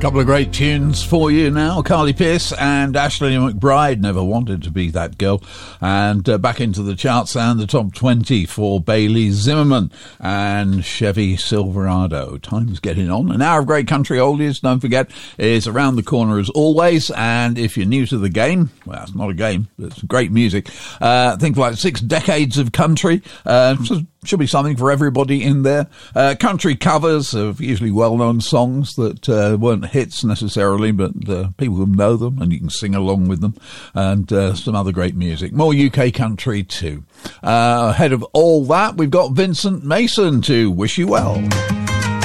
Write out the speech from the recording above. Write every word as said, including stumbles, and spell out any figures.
Couple of great tunes for you now. Carly Pearce and Ashley McBryde, Never Wanted to Be That Girl. And uh, back into the charts and the top twenty for Bailey Zimmerman and Chevy Silverado. Time's getting on. An hour of great country oldies, don't forget, is around the corner as always. And if you're new to the game, well, it's not a game, it's great music. Uh, think like six decades of country. Uh, so should be something for everybody in there. Uh, country covers of usually well-known songs that uh, weren't hits necessarily, but uh, people will know them and you can sing along with them. And uh, some other great music. More U K country too. Uh, ahead of all that, we've got Vincent Mason to Wish You Well.